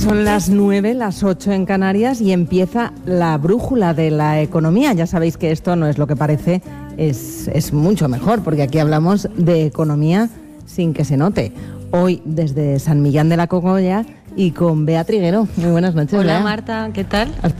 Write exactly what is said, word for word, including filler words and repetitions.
Son las nueve, las ocho en Canarias y empieza la brújula de la economía. Ya sabéis que esto no es lo que parece, es, es mucho mejor, porque aquí hablamos de economía sin que se note. Hoy desde San Millán de la Cogolla y con Bea Triguero. Muy buenas noches, Hola, Bea. Marta, ¿qué tal?